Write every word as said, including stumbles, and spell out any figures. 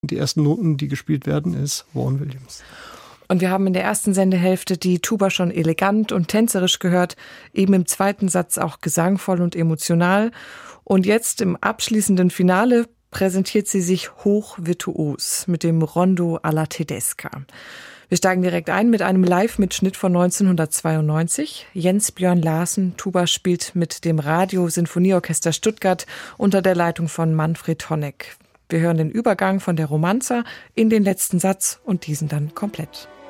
Die ersten Noten, die gespielt werden, ist Vaughan Williams. Und wir haben in der ersten Sendehälfte die Tuba schon elegant und tänzerisch gehört, eben im zweiten Satz auch gesangvoll und emotional. Und jetzt im abschließenden Finale präsentiert sie sich hochvirtuos mit dem Rondo alla Tedesca. Wir steigen direkt ein mit einem Live-Mitschnitt von neunzehnhundertzweiundneunzig. Jens Björn Larsen, Tuba, spielt mit dem Radio-Sinfonieorchester Stuttgart unter der Leitung von Manfred Honeck. Wir hören den Übergang von der Romanza in den letzten Satz und diesen dann komplett.